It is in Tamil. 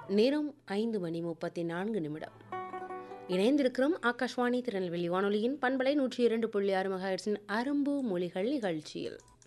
நேரம் 5:34. இணைந்திருக்கிறோம் ஆகாஷ்வாணி திருநெல்வேலி வானொலியின் பண்பலை 102.6 மெகாஹெர்ட்ஸின் அரும்பு மொழிகள் நிகழ்ச்சியில்.